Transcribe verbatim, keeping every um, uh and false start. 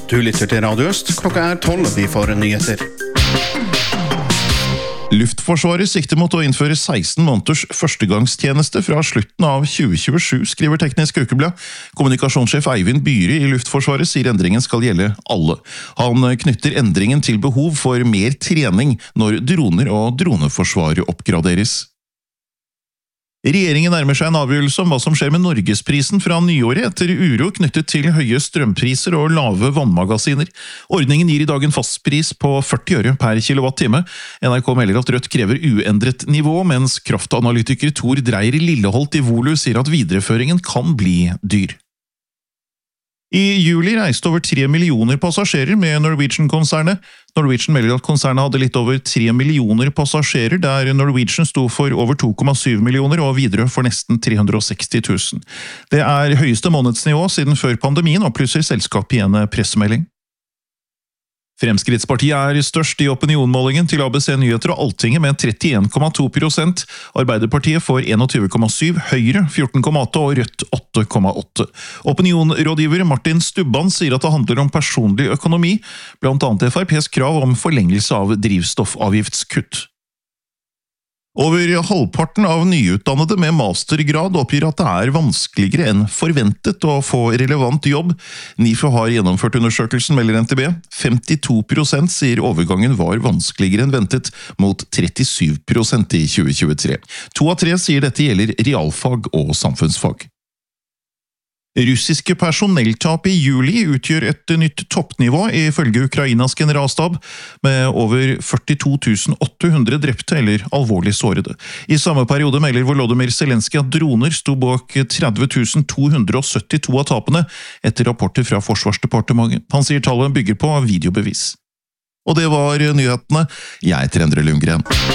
Du lytter til Radio Øst. Klokka er tolv, og vi får nyheter. Luftforsvaret sikter mot å innføre seksten måneders førstegangstjeneste fra slutten av tjue tjuesju, skriver Teknisk Ukeblad. Kommunikasjonssjef Eivind Byhre i Luftforsvaret sier endringen skal gjelde alle. Han knytter endringen til behov for mer trening når droner og droneforsvaret oppgraderes. Regjeringen nærmer seg en avgjørelse om hva som skjer med Norgesprisen fra nyåret etter uro knyttet til høye strømpriser og lave vannmagasiner. Ordningen gir i dag en fastpris på førti øre per kilowattime. N R K melder at Rødt krever uendret nivå, mens kraftanalytiker Tor Dreyer Lilleholt i Volu sier at videreføringen kan bli dyr. I juli reiste over tre millioner passasjerer med Norwegian-konsernet. Norwegian melder at konsernet hadde litt over tre millioner passasjerer, der Norwegian sto for over to komma syv millioner og Widerøe for nesten tre hundre og seksti tusen. Det er høyeste månedsnivå siden før pandemien, opplyser selskapet i en pressemelding. Fremskrittspartiet er størst i opinionmålingen til A B C Nyheter og Alltinget med trettien komma to prosent. Arbeiderpartiet får tjueen komma syv, Høyre fjorten komma åtte og Rødt åtte komma åtte. Opinionrådgiver Martin Stubban sier at det handler om personlig økonomi, blant annet F R P's krav om forlengelse av drivstoffavgiftskutt. Over halvparten av nyutdannede med mastergrad oppgir at det er vanskeligere enn forventet å få relevant jobb. NIFU har gjennomført undersøkelsen, melder N T B. femtito prosent sier overgangen var vanskeligere enn ventet, mot trettisju prosent i tjue tjuetre. To av tre sier dette gjelder realfag og samfunnsfag. Russiske personelltap i juli utgjør et nytt toppnivå ifølge Ukrainas generalstab, med over førtito tusen åtte hundre drepte eller alvorlig sårede. I samme periode melder Volodymyr Zelenskyj at droner sto bak tretti tusen to hundre og syttito av tapene, etter rapporter fra Forsvarsdepartementet. Han sier tallet bygger på videobevis. Og det var nyhetene. Jeg heter Endre Lundgren.